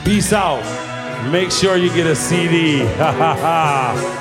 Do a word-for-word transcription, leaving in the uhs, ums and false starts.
Peace out. Make sure you get a C D. Ha ha ha.